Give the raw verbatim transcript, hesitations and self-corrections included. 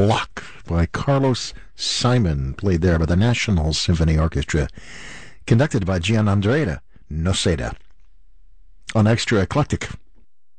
Block by Carlos Simon, played there by the National Symphony Orchestra, conducted by Gianandrea Noseda. On Extra Eclectic,